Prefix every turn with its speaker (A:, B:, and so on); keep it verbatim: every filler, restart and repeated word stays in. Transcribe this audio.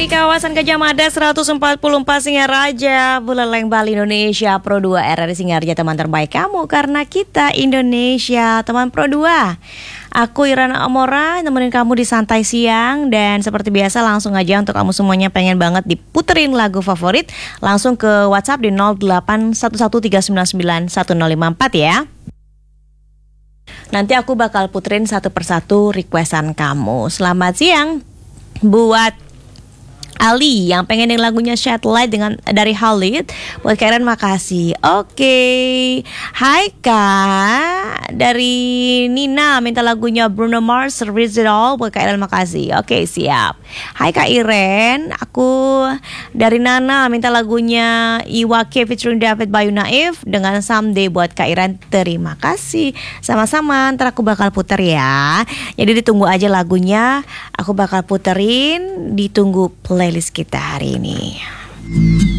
A: dari kawasan Gajah Mada seratus empat puluh empat Singaraja, Buleleng, Bali, Indonesia. Pro dua R R I Singarja, teman terbaik kamu karena kita Indonesia, teman Pro dua. Aku Irana Amora, nemenin kamu di santai siang. Dan seperti biasa langsung aja untuk kamu semuanya pengen banget diputerin lagu favorit, langsung ke WhatsApp di nol delapan satu satu tiga sembilan sembilan satu nol lima empat ya. Nanti aku bakal puterin satu persatu requestan kamu. Selamat siang buat Ali yang pengen yang lagunya Shed Light dengan dari Khalid. Buat Karen makasih. Oke. Hai Kak, dari Nina minta lagunya Bruno Mars Riz It All. Buat Kak Iren makasih. Oke, siap. Hai Kak Iren, aku dari Nana minta lagunya Iwake featuring David Bayu Naif dengan Someday. Buat Kak Iren, terima kasih. Sama-sama, ntar aku bakal puter ya. Jadi ditunggu aja lagunya. Aku bakal puterin, ditunggu playlist kita hari ini.